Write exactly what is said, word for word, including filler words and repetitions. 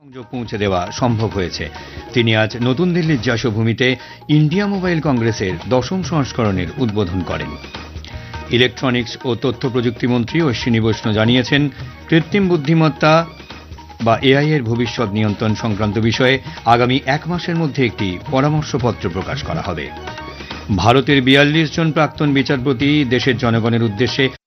সংযোগ পৌঁছে দেওয়া সম্ভব হয়েছে। তিনি আজ নতুন দিল্লির যশোভূমিতে ইন্ডিয়া মোবাইল কংগ্রেসের দশম সংস্করণের উদ্বোধন করেন। ইলেকট্রনিক্স ও তথ্য প্রযুক্তি মন্ত্রী অশ্বিনী বৈষ্ণব জানিয়েছেন, কৃত্রিম বুদ্ধিমত্তা বা এআই এর ভবিষ্যৎ নিয়ন্ত্রণ সংক্রান্ত বিষয়ে আগামী এক মাসের মধ্যে একটি পরামর্শপত্র প্রকাশ করা হবে। ভারতের বিয়াল্লিশ জন প্রাক্তন বিচারপতি দেশের জনগণের উদ্দেশ্যে